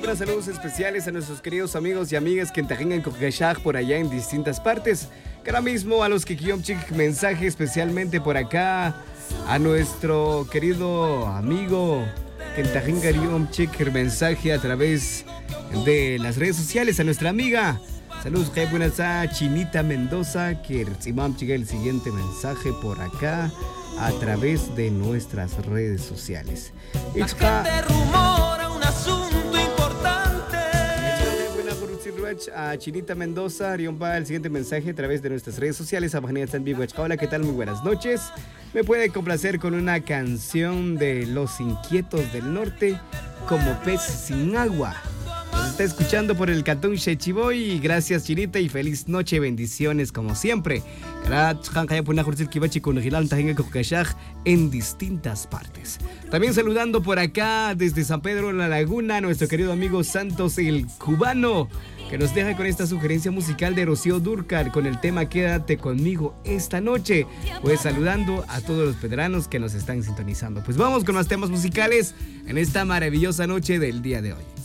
buenos saludos especiales a nuestros queridos amigos y amigas que tengan Kokashaj por allá en distintas partes. Que ahora mismo a los que quieren mensaje especialmente por acá a nuestro querido amigo que tengan mensaje a través de las redes sociales a nuestra amiga. Saludos, buenas a Chinita Mendoza, que recibamos el siguiente mensaje por acá a través de nuestras redes sociales. La gente rumora un asunto importante. A Chinita Mendoza, el siguiente mensaje a través de nuestras redes sociales. Hola, ¿qué tal? Muy buenas noches. Me puede complacer con una canción de Los Inquietos del Norte, Como Pez Sin Agua. Nos está escuchando por el Cantón Chechiboy. Gracias, Chinita, y feliz noche. Bendiciones como siempre. En distintas partes. También saludando por acá desde San Pedro La Laguna, nuestro querido amigo Santos el Cubano, que nos deja con esta sugerencia musical de Rocío Dúrcal con el tema Quédate conmigo esta noche. Pues saludando a todos los pedranos que nos están sintonizando. Pues vamos con más temas musicales en esta maravillosa noche del día de hoy.